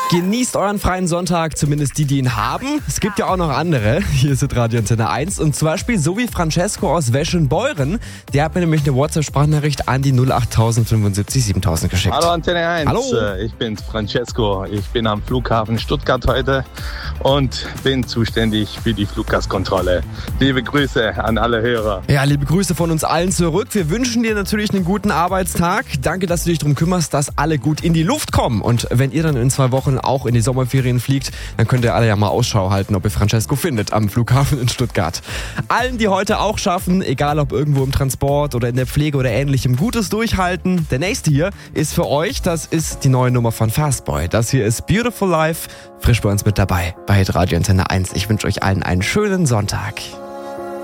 Genießt euren freien Sonntag, zumindest die ihn haben. Es gibt ja auch noch andere. Hier ist Radio Antenne 1 und zum Beispiel so wie Francesco aus Weschenbeuren. Der hat mir nämlich eine WhatsApp-Sprachnachricht an die 08075 7000 geschickt. Hallo Antenne 1, Hallo. Ich bin's Francesco. Ich bin am Flughafen Stuttgart heute und bin zuständig für die Fluggastkontrolle. Liebe Grüße an alle Hörer. Ja, liebe Grüße von uns allen zurück. Wir wünschen dir natürlich einen guten Arbeitstag. Danke, dass du dich darum kümmerst, dass alle gut in die Luft kommen. Und wenn ihr dann in 2 Wochen auch in die Sommerferien fliegt, dann könnt ihr alle ja mal Ausschau halten, ob ihr Francesco findet am Flughafen in Stuttgart. Allen, die heute auch schaffen, egal ob irgendwo im Transport oder in der Pflege oder ähnlichem, gutes Durchhalten. Der nächste hier ist für euch, das ist die neue Nummer von Fastboy. Das hier ist Beautiful Life, frisch bei uns mit dabei bei Radio Antenne 1. Ich wünsche euch allen einen schönen Sonntag.